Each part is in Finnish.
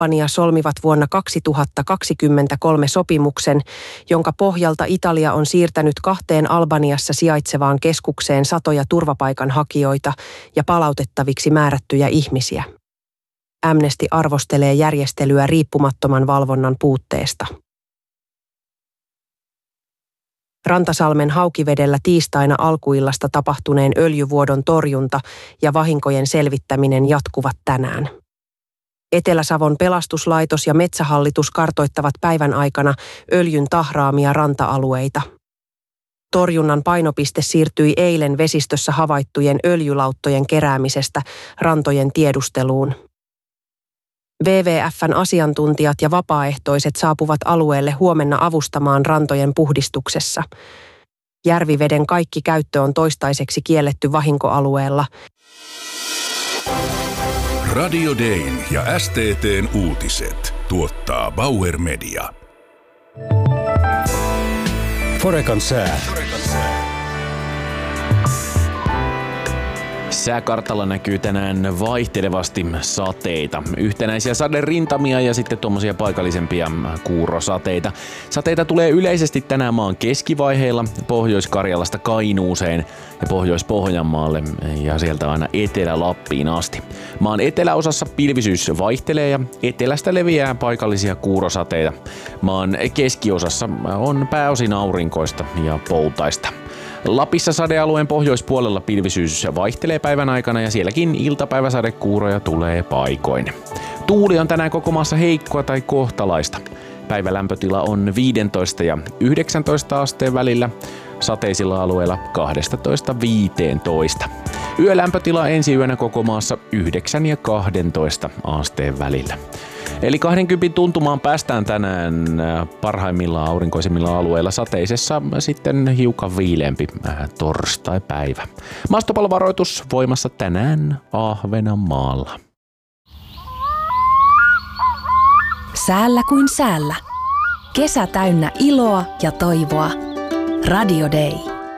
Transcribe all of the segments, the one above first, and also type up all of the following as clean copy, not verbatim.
Albania solmivat vuonna 2023 sopimuksen, jonka pohjalta Italia on siirtänyt 2 Albaniassa sijaitsevaan keskukseen satoja turvapaikanhakijoita ja palautettaviksi määrättyjä ihmisiä. Amnesty arvostelee järjestelyä riippumattoman valvonnan puutteesta. Rantasalmen Haukivedellä tiistaina alkuillasta tapahtuneen öljyvuodon torjunta ja vahinkojen selvittäminen jatkuvat tänään. Etelä-Savon pelastuslaitos ja Metsähallitus kartoittavat päivän aikana öljyn tahraamia ranta-alueita. Torjunnan painopiste siirtyi eilen vesistössä havaittujen öljylauttojen keräämisestä rantojen tiedusteluun. WWF:n asiantuntijat ja vapaaehtoiset saapuvat alueelle huomenna avustamaan rantojen puhdistuksessa. Järviveden kaikki käyttö on toistaiseksi kielletty vahinkoalueella. Radio Dayn ja STT:n uutiset tuottaa Bauer Media. Forecan sää. Sääkartalla näkyy tänään vaihtelevasti sateita. Yhtenäisiä saderintamia ja sitten tuommoisia paikallisempia kuurosateita. Sateita tulee yleisesti tänään maan keskivaiheilla Pohjois-Karjalasta Kainuuseen ja Pohjois-Pohjanmaalle ja sieltä aina Etelä-Lappiin asti. Maan eteläosassa pilvisyys vaihtelee ja etelästä leviää paikallisia kuurosateita. Maan keskiosassa on pääosin aurinkoista ja poutaista. Lapissa sadealueen pohjoispuolella pilvisyys vaihtelee päivän aikana ja sielläkin iltapäiväsadekuuroja tulee paikoin. Tuuli on tänään koko maassa heikkoa tai kohtalaista. Päivälämpötila on 15 ja 19 asteen välillä, sateisilla alueilla 12-15. Yölämpötila ensi yönä koko maassa 9 ja 12 asteen välillä. Eli 20 tuntumaan päästään tänään parhaimmillaan aurinkoisimmilla alueilla, sateisessa sitten hiukan viileämpi torstaipäivä. Maastopalovaroitus voimassa tänään Ahvenanmaalla. Säällä kuin säällä. Kesä täynnä iloa ja toivoa. Radio Day.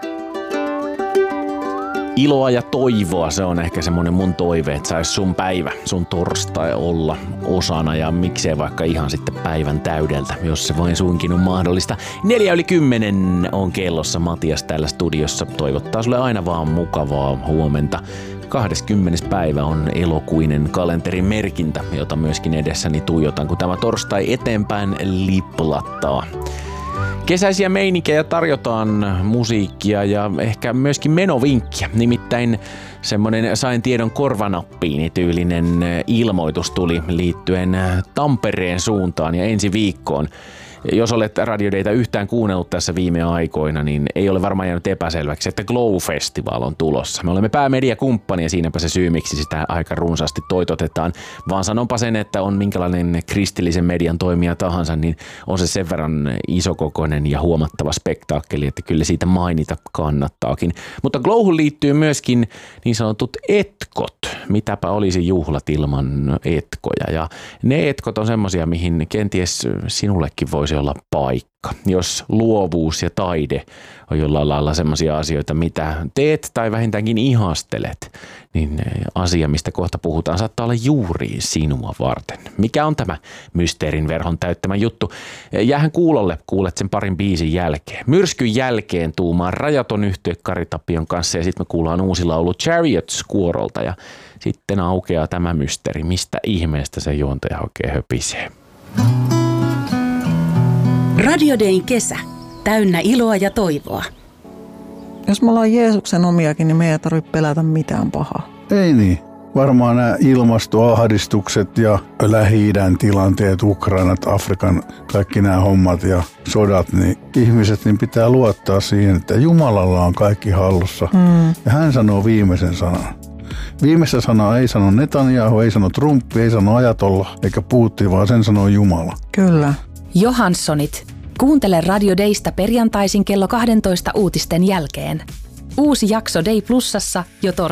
Iloa ja toivoa, se on ehkä semmonen mun toive, että sais sun päivä, sun torstai olla osana ja miksei vaikka ihan sitten päivän täydeltä, jos se vain suinkin on mahdollista. 4:10 on kellossa, Matias täällä studiossa toivottaa sulle aina vaan mukavaa huomenta. 20. päivä on elokuinen kalenterin merkintä, jota myöskin edessäni tuijotan, kun tämä torstai eteenpäin liplattaa. Kesäisiä meininkejä tarjotaan, musiikkia ja ehkä myöskin menovinkkiä. Nimittäin semmoinen sain tiedon korvanappiini tyylinen ilmoitus tuli liittyen Tampereen suuntaan ja ensi viikkoon. Jos olet Radio Dayta yhtään kuunnellut tässä viime aikoina, niin ei ole varmaan jäänyt epäselväksi, että Glow Festival on tulossa. Me olemme päämediakumppani ja siinäpä se syy, miksi sitä aika runsaasti toitotetaan. Vaan sanonpa sen, että on minkälainen kristillisen median toimija tahansa, niin on se sen verran isokokoinen ja huomattava spektaakkeli, että kyllä siitä mainita kannattaakin. Mutta Glowhun liittyy myöskin niin sanotut etkot. Mitäpä olisi juhlat ilman etkoja. Ja ne etkot on semmosia, mihin kenties sinullekin voisi olla paikka. Jos luovuus ja taide on jollain lailla semmoisia asioita, mitä teet tai vähintäänkin ihastelet, niin asia, mistä kohta puhutaan, saattaa olla juuri sinua varten. Mikä on tämä mysteerin verhon täyttämä juttu? Jäähän kuulolle, kuulet sen parin biisin jälkeen. Myrskyn jälkeen tuumaan rajaton yhtye Kari Tapion kanssa ja sitten me kuullaan uusi laulu Chariots kuorolta ja sitten aukeaa tämä mysteeri, mistä ihmeestä se juontaja oikein höpisee. Radio Dayn kesä. Täynnä iloa ja toivoa. Jos me ollaan Jeesuksen omiakin, niin me ei tarvitse pelätä mitään pahaa. Ei niin. Varmaan nämä ilmastoahdistukset ja Lähi-idän tilanteet, Ukrainat, Afrikan, kaikki nämä hommat ja sodat, niin ihmiset niin pitää luottaa siihen, että Jumalalla on kaikki hallussa. Ja hän sanoo viimeisen sanan. Viimeistä sanaa ei sano Netanyahu, ei sano Trump, ei sano Ajatolla eikä Putin, vaan sen sanoo Jumala. Kyllä. Johanssonit. Kuuntele Radio Daysta perjantaisin kello 12 uutisten jälkeen. Uusi jakso Day Plusassa jo torstaina.